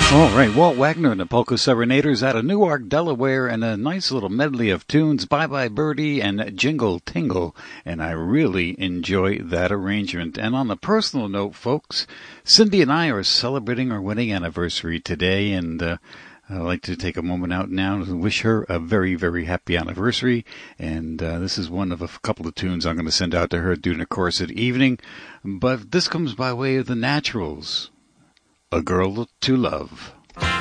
All right, Walt Wagner and the Polka Serenaders out of Newark, Delaware, and a nice little medley of tunes, Bye Bye Birdie and Jingle Tingle, and I really enjoy that arrangement. And on a personal note, folks, Cindy and I are celebrating our wedding anniversary today, and I'd like to take a moment out now to wish her a very, very happy anniversary. And this is one of a couple of tunes I'm going to send out to her during the course of the evening. But this comes by way of the Naturals, A Girl to Love.